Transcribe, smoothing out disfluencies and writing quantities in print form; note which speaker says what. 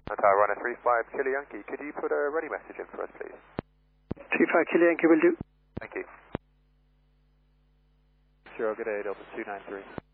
Speaker 1: Tower runner 35 Kilo Yankee, could you put a ready message in for us, please?
Speaker 2: 35 Kilo Yankee will do.
Speaker 1: Thank you. Sure, good day, Delta 293.